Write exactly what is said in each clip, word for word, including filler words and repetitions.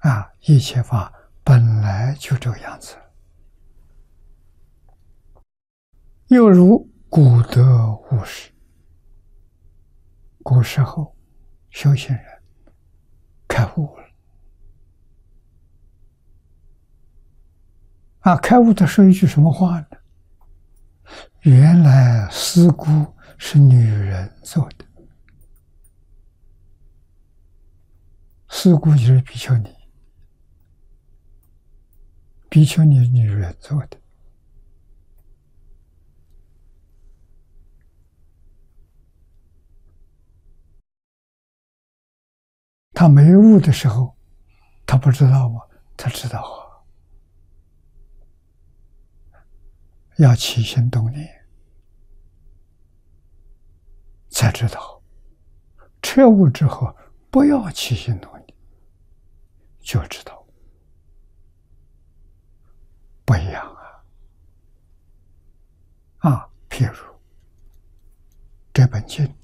啊，一切法本来就这个样子。又如古德无始，古时候修行人开悟了啊！开悟他说一句什么话呢？原来思故是女人做的，思故就是比丘尼，比丘尼女人做的。他没悟的时候，他不知道吗？他知道啊，要起心动念才知道。彻悟之后，不要起心动念，就知道不一样啊！啊，譬如这本经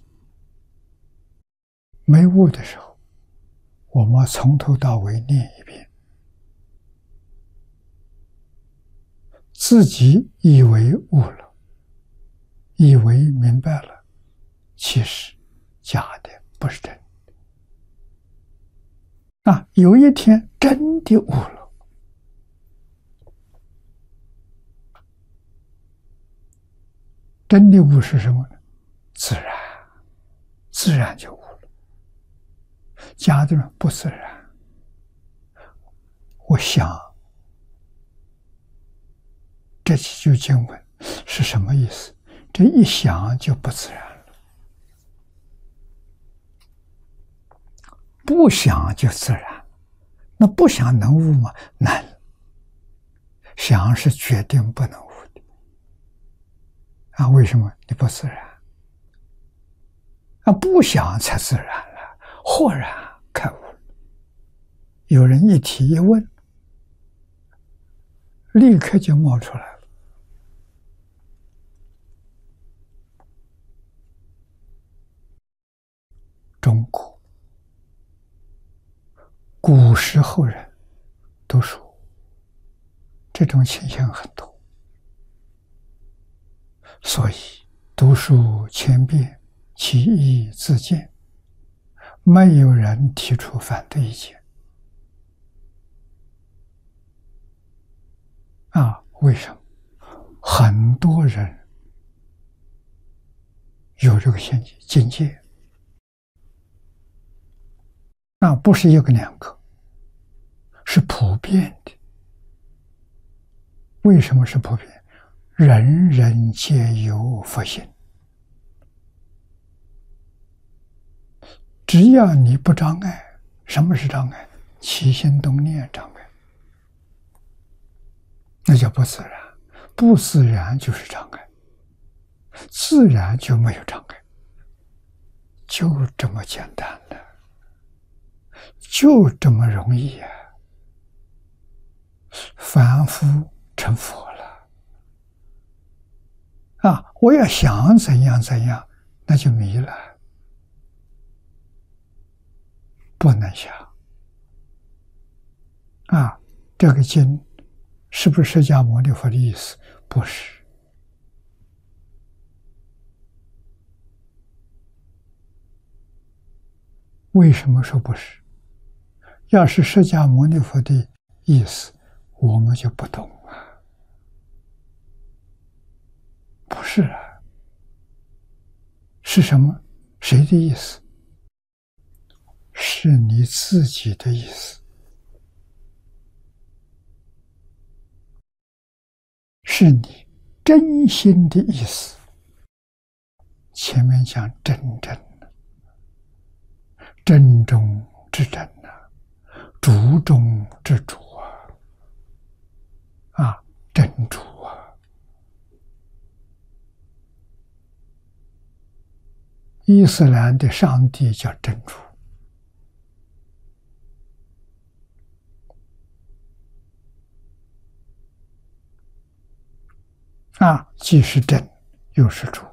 没悟的时候，我们从头到尾念一遍，自己以为悟了，以为明白了，其实假的，不是真的。啊，有一天真的悟了，真的悟是什么呢？自然，自然就悟了。假的人不自然。我想这几句经文是什么意思？这一想就不自然了，不想就自然。那不想能悟吗？难。想是决定不能悟的啊！为什么？你不自然啊！不想才自然了，豁然开悟了。有人一提一问，立刻就冒出来了。中国古时候人读书，这种倾向很多，所以读书千遍，其义自见，没有人提出反对意见。啊，为什么？很多人有这个境界境界。那不是一个两个，是普遍的。为什么是普遍？人人皆有佛性，只要你不障碍。什么是障碍？起心动念障碍，那叫不自然。不自然就是障碍，自然就没有障碍，就这么简单的。就这么容易啊！凡夫成佛了啊！我要想怎样怎样，那就迷了，不能想啊！这个经是不是释迦牟尼佛的意思？不是。为什么说不是？要是释迦牟尼佛的意思，我们就不懂了。不是啊，是什么？谁的意思？是你自己的意思，是你真心的意思。前面讲真正的，真中之真啊，主中之主啊，啊，真主啊！伊斯兰的上帝叫真主啊，既是真又是主。